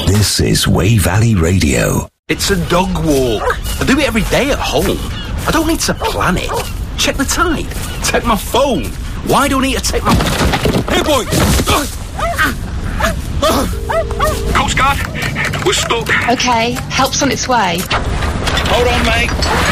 This is Way Valley Radio. It's a dog walk. I do it every day at home. I don't need to plan it. Check the tide. Take my phone. Why don't I need to take my... Hey, boy! Coast Guard, we're stuck. Okay, help's on its way. Hold on, mate.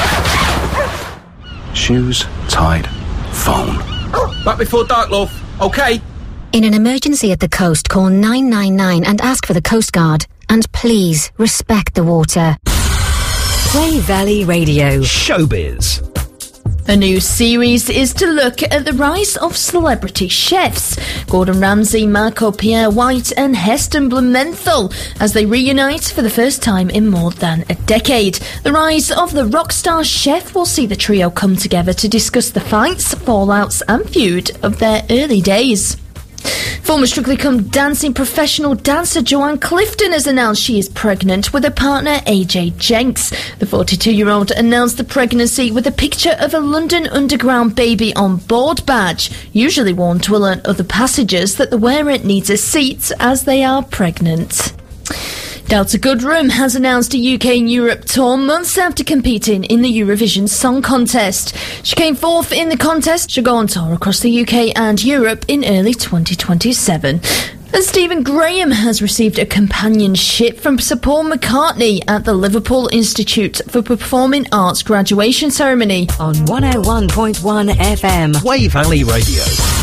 Shoes, tide, phone. Back before dark, love. Okay? In an emergency at the coast, call 999 and ask for the Coast Guard. And please, respect the water. Way Valley Radio. Showbiz. A new series is to look at the rise of celebrity chefs. Gordon Ramsay, Marco Pierre White and Heston Blumenthal as they reunite for the first time in more than a decade. The rise of the rock star chef will see the trio come together to discuss the fights, fallouts and feud of their early days. Former Strictly Come Dancing professional dancer Joanne Clifton has announced she is pregnant with her partner AJ Jenks. The 42-year-old announced the pregnancy with a picture of a London Underground baby on board badge, usually worn to alert other passengers that the wearer needs a seat as they are pregnant. Delta Goodrem has announced a UK and Europe tour months after competing in the Eurovision Song Contest. She came fourth in the contest. She'll go on tour across the UK and Europe in early 2027. And Stephen Graham has received a companionship from Sir Paul McCartney at the Liverpool Institute for Performing Arts graduation ceremony. On 101.1 FM. Way Valley Radio.